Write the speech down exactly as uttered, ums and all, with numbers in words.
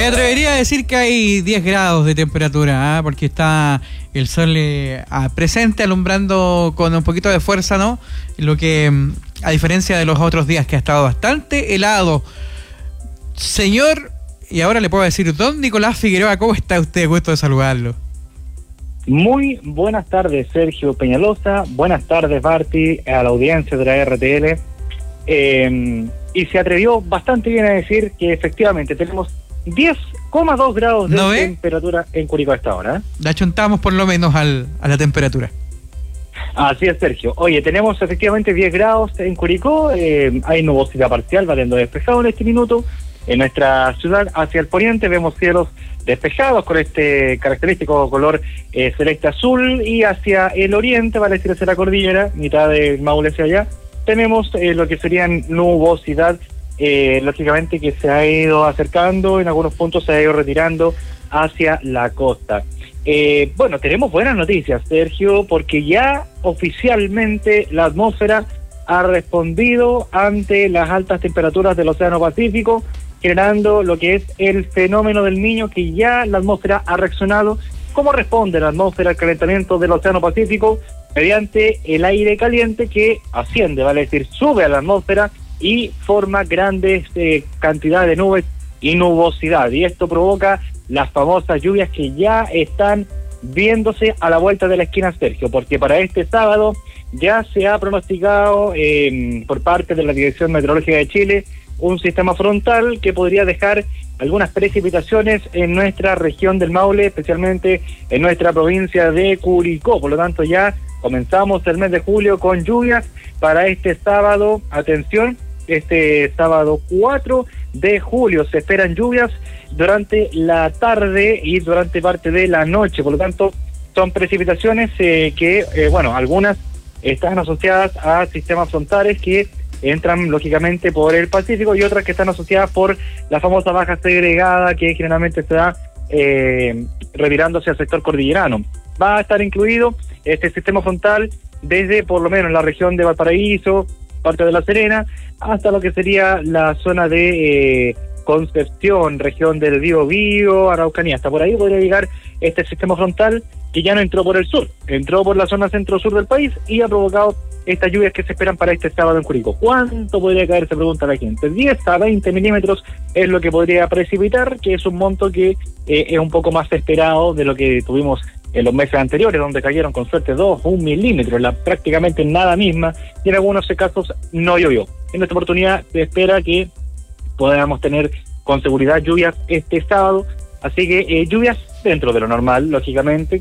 Me atrevería a decir que hay diez grados de temperatura, ¿eh? Porque está el sol eh, presente, alumbrando con un poquito de fuerza, ¿no? Lo que, a diferencia de los otros días, que ha estado bastante helado. Señor, y ahora le puedo decir, don Nicolás Figueroa, ¿cómo está usted? Gusto de saludarlo. Muy buenas tardes, Sergio Peñalosa. Buenas tardes, Barty, a la audiencia de la R T L. Eh, y se atrevió bastante bien a decir que efectivamente tenemos diez coma dos grados de ¿No temperatura en Curicó a esta hora. ¿eh? La chuntamos por lo menos al, a la temperatura. Así es, Sergio. Oye, tenemos efectivamente diez grados en Curicó. Eh, hay nubosidad parcial, valiendo despejado en este minuto. En nuestra ciudad, hacia el poniente, vemos cielos despejados con este característico color eh, celeste azul, y hacia el oriente, vale decir hacia la cordillera, mitad del Maule hacia allá, tenemos eh, lo que serían nubosidad, eh, lógicamente que se ha ido acercando, en algunos puntos se ha ido retirando hacia la costa. Eh, bueno, tenemos buenas noticias, Sergio, porque ya oficialmente la atmósfera ha respondido ante las altas temperaturas del Océano Pacífico, generando lo que es el fenómeno del Niño, que ya la atmósfera ha reaccionado. ¿Cómo responde la atmósfera al calentamiento del Océano Pacífico? Mediante el aire caliente que asciende, vale decir, sube a la atmósfera y forma grandes eh, cantidades de nubes y nubosidad. Y esto provoca las famosas lluvias que ya están viéndose a la vuelta de la esquina, Sergio, porque para este sábado ya se ha pronosticado eh, por parte de la Dirección Meteorológica de Chile un sistema frontal que podría dejar algunas precipitaciones en nuestra región del Maule, especialmente en nuestra provincia de Curicó. Por lo tanto, ya comenzamos el mes de julio con lluvias para este sábado. Atención, este sábado cuatro de julio se esperan lluvias durante la tarde y durante parte de la noche. Por lo tanto, son precipitaciones eh, que, eh, bueno, algunas están asociadas a sistemas frontales que entran lógicamente por el Pacífico, y otras que están asociadas por la famosa baja segregada que generalmente se da eh, retirándose al sector cordillerano. Va a estar incluido este sistema frontal desde por lo menos la región de Valparaíso, parte de La Serena, hasta lo que sería la zona de eh, Concepción, región del Biobío, Araucanía. Hasta por ahí podría llegar este sistema frontal, que ya no entró por el sur, entró por la zona centro-sur del país y ha provocado estas lluvias que se esperan para este sábado en Curicó. ¿Cuánto podría caer? Se pregunta la gente. diez a veinte milímetros es lo que podría precipitar, que es un monto que eh, es un poco más esperado de lo que tuvimos en los meses anteriores, donde cayeron con suerte dos, un milímetro, la prácticamente nada misma, y en algunos casos no llovió. En esta oportunidad se espera que podamos tener con seguridad lluvias este sábado, así que eh, lluvias dentro de lo normal, lógicamente,